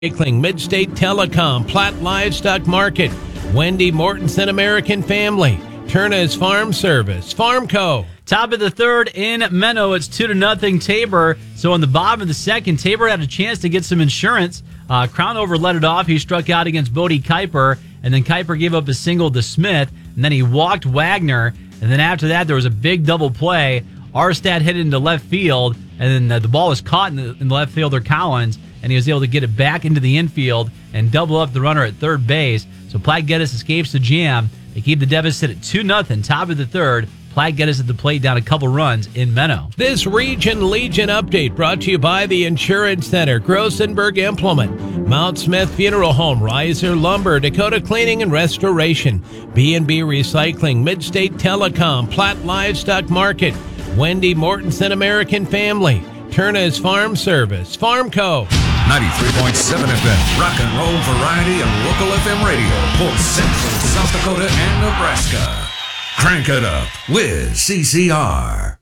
Midstate Telecom, Platt Livestock Market, Wendy Mortensen American Family, Turner's Farm Service, Farmco. Top of the third in Menno, it's 2-0 Tabor. So on the bottom of the second, Tabor had a chance to get some insurance. Crownover led it off. He struck out against Bodie Kuiper, and then Kuiper gave up a single to Smith, and then he walked Wagner, and then after that there was a big double play. Arstad hit it into left field, and then the ball was caught in the left fielder Collins, and he was able to get it back into the infield and double up the runner at third base. So Platte Geddes escapes the jam. They keep the deficit at 2-0, top of the third. Platte Geddes at the plate down a couple runs in Menno. This Region Legion update brought to you by the Insurance Center, Grossenberg Implement, Mount Smith Funeral Home, Riser Lumber, Dakota Cleaning and Restoration, B&B Recycling, Midstate Telecom, Platt Livestock Market, Wendy Mortensen American Family, Turner's Farm Service, Farmco. 93.7 FM, rock and roll variety and local FM radio for Central South Dakota and Nebraska. Crank it up with CCR.